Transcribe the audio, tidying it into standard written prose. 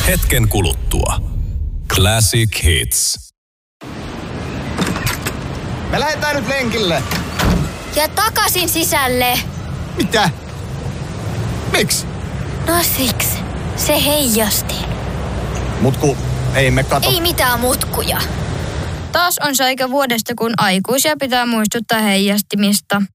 hetken kuluttua. Classic Hits. Me lähdetään nyt lenkille. Ja takaisin sisälle. Mitä? Miksi? No siksi. Se heijasti. Mutku, ei me kato. Ei mitään mutkuja. Taas on se aika vuodesta, kun aikuisia pitää muistuttaa heijastimista.